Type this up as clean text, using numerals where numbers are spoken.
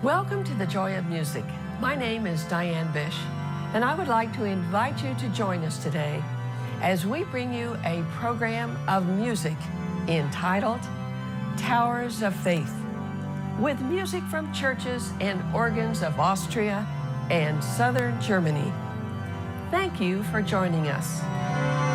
Welcome to the Joy of Music. My name is Diane Bish, and I would like to invite you to join us today as we bring you a program of music entitled Towers of Faith, with music from churches and organs of Austria and southern Germany. Thank you for joining us.